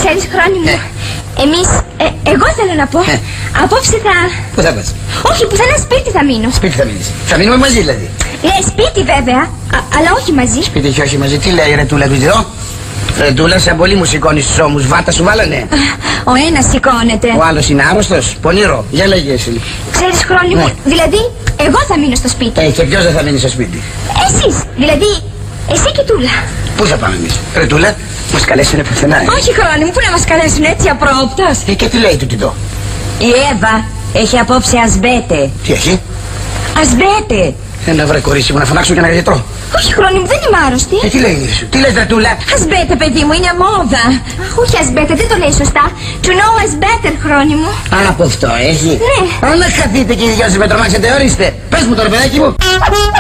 Ξέρεις, Χρόνη μου, εμείς, εγώ θέλω να πω, απόψε θα... Πού θα πας? Όχι, πουθενά σπίτι θα μείνω. Σπίτι θα μείνεις? Θα μείνουμε μαζί δηλαδή? Ναι, σπίτι βέβαια, αλλά όχι μαζί. Σπίτι και όχι μαζί, τι λέει η Ρετούλα του εδώ? Ρετούλα, σαν πολύ μου σηκώνεις τους ώμους, βάτα σου βάλανε. Ο ένας σηκώνεται. Ο άλλος είναι άρρωστος, πονηρό. Για λέγε εσύ. Ξέρεις, Χρόνη μου, δηλαδή, εγώ θα μείνω στο σπίτι. Και ποιος δεν θα μείνει στο σπίτι? Εσείς, δηλαδή, εσύ και Τούλα. Πού θα πάμε εμείς? Ρετούλα, μας καλέσουνε πουθενά. Όχι, Χρόνη μου, πού να μας καλέσουν έτσι απρόπτως. Και τι λέει τούτη εδώ? Η Εύα έχει απόψε ασβέτε. Τι έχει? Ασβέτε. Ένα βρε κορίτσι μου, να φωνάξω και να γιατρό. Όχι, Χρόνη μου, δεν είμαι άρρωστη. Τι λέει η σου? Τι λες, Ρετούλα? Ασβέτε, παιδί μου, είναι μόδα. Αχ, όχι ασβέτε, δεν το λέει σωστά. To know as better, Χρόνη μου. Από αυτό έχει? Ναι. Να χαθείτε και οι δυο σας με τρομάξετε, ορίστε. Πες μου τώρα, παιδάκι μου.